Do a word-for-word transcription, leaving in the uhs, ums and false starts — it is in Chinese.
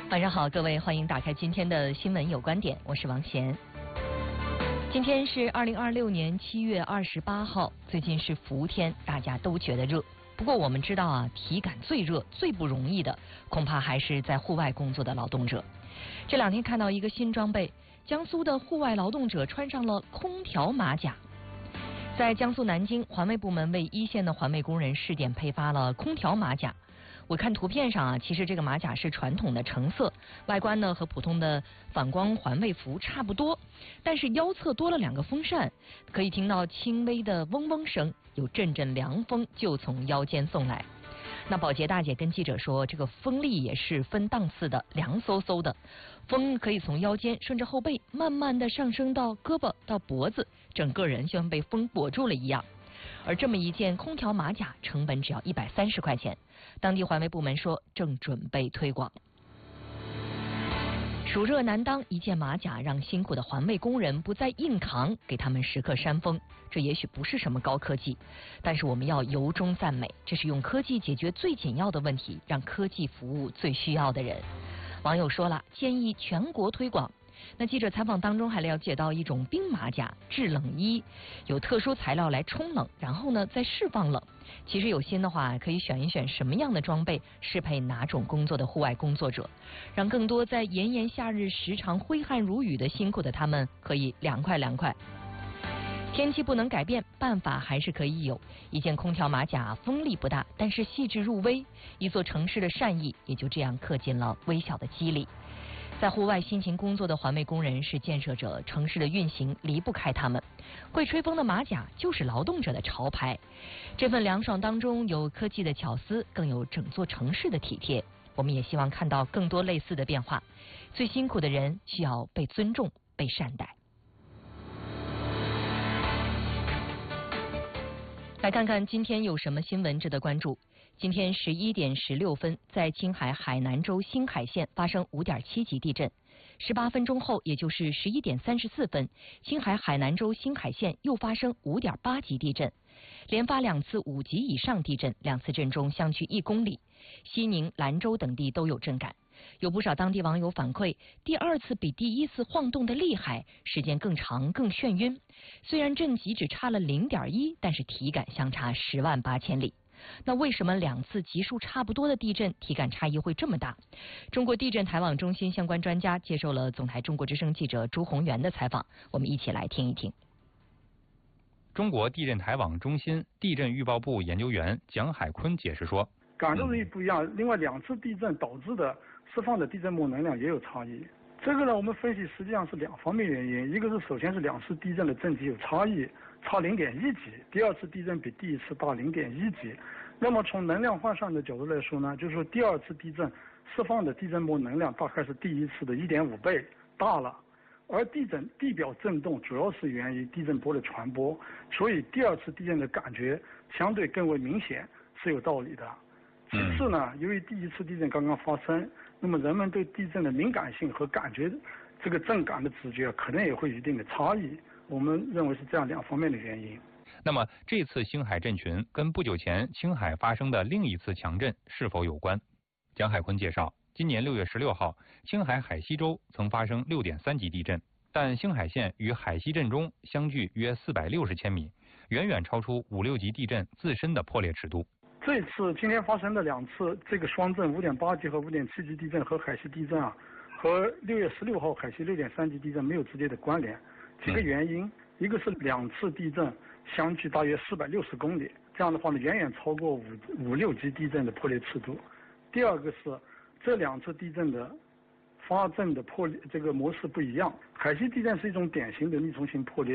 晚上好，各位，欢迎打开今天的新闻有观点，我是王贤。今天是二零二六年七月二十八号，最近是伏天，大家都觉得热。不过我们知道啊，体感最热、最不容易的，恐怕还是在户外工作的劳动者。这两天看到一个新装备，江苏的户外劳动者穿上了空调马甲。在江苏南京，环卫部门为一线的环卫工人试点配发了空调马甲。我看图片上啊，其实这个马甲是传统的橙色，外观呢和普通的反光环卫服差不多，但是腰侧多了两个风扇，可以听到轻微的嗡嗡声，有阵阵凉风就从腰间送来。那保洁大姐跟记者说，这个风力也是分档次的，凉飕飕的，风可以从腰间顺着后背慢慢的上升到胳膊到脖子，整个人就像被风裹住了一样。而这么一件空调马甲成本只要一百三十块钱，当地环卫部门说正准备推广。暑热难当，一件马甲让辛苦的环卫工人不再硬扛，给他们时刻扇风。这也许不是什么高科技，但是我们要由衷赞美，这是用科技解决最紧要的问题，让科技服务最需要的人。网友说了，建议全国推广。那记者采访当中还了解到，一种冰马甲制冷衣，有特殊材料来冲冷，然后呢再释放冷。其实有心的话，可以选一选什么样的装备适配哪种工作的户外工作者，让更多在炎炎夏日时常挥汗如雨的辛苦的他们可以凉快凉快。天气不能改变，办法还是可以有。一件空调马甲风力不大，但是细致入微，一座城市的善意也就这样刻进了微小的肌理。在户外辛勤工作的环卫工人是建设者，城市的运行离不开他们。会吹风的马甲就是劳动者的潮牌。这份凉爽当中有科技的巧思，更有整座城市的体贴。我们也希望看到更多类似的变化。最辛苦的人需要被尊重、被善待。来看看今天有什么新闻值得关注。今天十一点十六分，在青海海南州兴海县发生五点七级地震。十八分钟后，也就是十一点三十四分，青海海南州兴海县又发生五点八级地震，连发两次五级以上地震，两次震中相距一公里。西宁、兰州等地都有震感。有不少当地网友反馈，第二次比第一次晃动的厉害，时间更长更眩晕。虽然震级只差了零点一，但是体感相差十万八千里。那为什么两次级数差不多的地震体感差异会这么大？中国地震台网中心相关专家接受了总台中国之声记者朱宏元的采访，我们一起来听一听。 中国地震台网中心地震预报部研究员蒋海坤解释说， 感受力不一样，另外两次地震导致的释放的地震波能量也有差异。这个呢，我们分析实际上是两方面原因，一个是首先是两次地震的震级有差异，差零点一级，第二次地震比第一次大零点一级。那么从能量换算的角度来说呢，就是说第二次地震释放的地震波能量大概是第一次的一点五倍大了，而地震地表震动主要是源于地震波的传播，所以第二次地震的感觉相对更为明显，是有道理的。其次呢，由于第一次地震刚刚发生，那么人们对地震的敏感性和感觉这个震感的直觉可能也会有一定的差异。我们认为是这样两方面的原因。 那么这次兴海震群跟不久前青海发生的另一次强震是否有关？蒋海坤介绍，今年六月十六号，青海海西州曾发生六点三级地震，但兴海县与海西震中相距约四百六十千米，远远超出五六级地震自身的破裂尺度。 这次今天发生的两次这个双震五点八级和五点七级地震和海西地震啊，和六月十六号海西六点三级地震没有直接的关联。几个原因，一个是两次地震相距大约四百六十公里，这样的话呢远远超过五五六级地震的破裂尺度。第二个是这两次地震的发震的破裂这个模式不一样，海西地震是一种典型的逆冲性破裂。